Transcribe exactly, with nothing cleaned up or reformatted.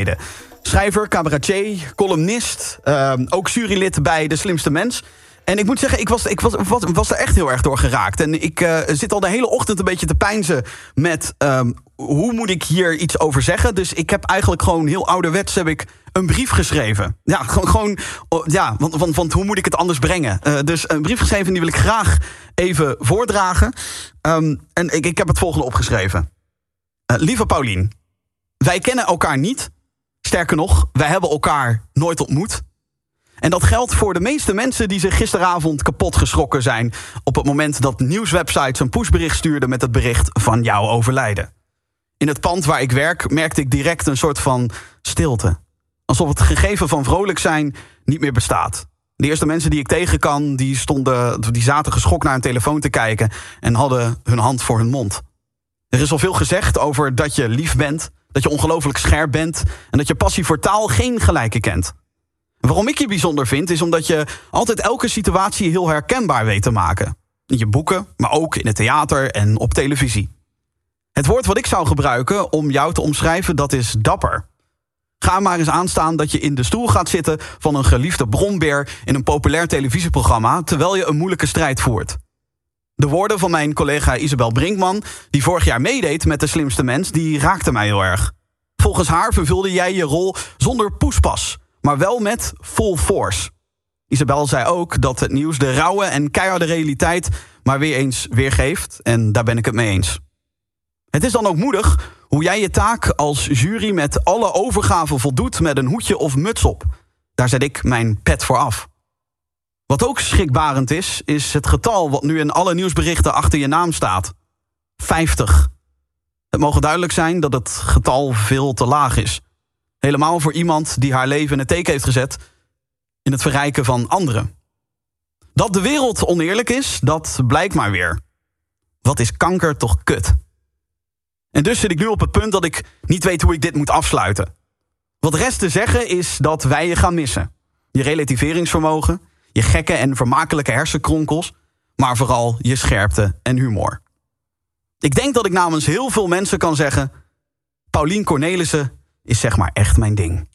Schrijver, cabaretier, columnist, uh, ook jurylid bij De Slimste Mens. En ik moet zeggen, ik was, ik was, was, was er echt heel erg door geraakt. En ik uh, zit al de hele ochtend een beetje te peinzen met um, hoe moet ik hier iets over zeggen. Dus ik heb eigenlijk gewoon heel ouderwets heb ik een brief geschreven. Ja, gewoon, gewoon ja, want, want, want hoe moet ik het anders brengen? Uh, dus een brief geschreven, die wil ik graag even voordragen. Um, en ik, ik heb het volgende opgeschreven. Uh, lieve Paulien, wij kennen elkaar niet. Sterker nog, wij hebben elkaar nooit ontmoet. En dat geldt voor de meeste mensen die zich gisteravond kapot geschrokken zijn op het moment dat nieuwswebsites een pushbericht stuurden met het bericht van jouw overlijden. In het pand waar ik werk merkte ik direct een soort van stilte. Alsof het gegeven van vrolijk zijn niet meer bestaat. De eerste mensen die ik tegen kan, die, stonden, die zaten geschokt naar hun telefoon te kijken en hadden hun hand voor hun mond. Er is al veel gezegd over dat je lief bent, dat je ongelooflijk scherp bent en dat je passie voor taal geen gelijke kent. Waarom ik je bijzonder vind, is omdat je altijd elke situatie heel herkenbaar weet te maken. In je boeken, maar ook in het theater en op televisie. Het woord wat ik zou gebruiken om jou te omschrijven, dat is dapper. Ga maar eens aanstaan dat je in de stoel gaat zitten van een geliefde brombeer in een populair televisieprogramma, terwijl je een moeilijke strijd voert. De woorden van mijn collega Isabel Brinkman, die vorig jaar meedeed met De Slimste Mens, die raakten mij heel erg. Volgens haar vervulde jij je rol zonder poespas, maar wel met full force. Isabel zei ook dat het nieuws de rauwe en keiharde realiteit maar weer eens weergeeft. En daar ben ik het mee eens. Het is dan ook moedig hoe jij je taak als jury met alle overgave voldoet met een hoedje of muts op. Daar zet ik mijn pet voor af. Wat ook schrikbarend is, is het getal wat nu in alle nieuwsberichten achter je naam staat. vijftig. Het mogen duidelijk zijn dat het getal veel te laag is. Helemaal voor iemand die haar leven in het teken heeft gezet in het verrijken van anderen. Dat de wereld oneerlijk is, dat blijkt maar weer. Wat is kanker toch kut? En dus zit ik nu op het punt dat ik niet weet hoe ik dit moet afsluiten. Wat rest te zeggen is dat wij je gaan missen. Je relativeringsvermogen, je gekke en vermakelijke hersenkronkels, maar vooral je scherpte en humor. Ik denk dat ik namens heel veel mensen kan zeggen: Paulien Cornelissen is zeg maar echt mijn ding.